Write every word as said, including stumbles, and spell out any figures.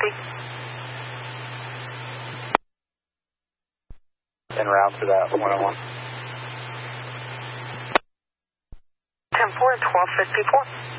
fifty. En route to that one oh one. ten four, twelve fifty-four.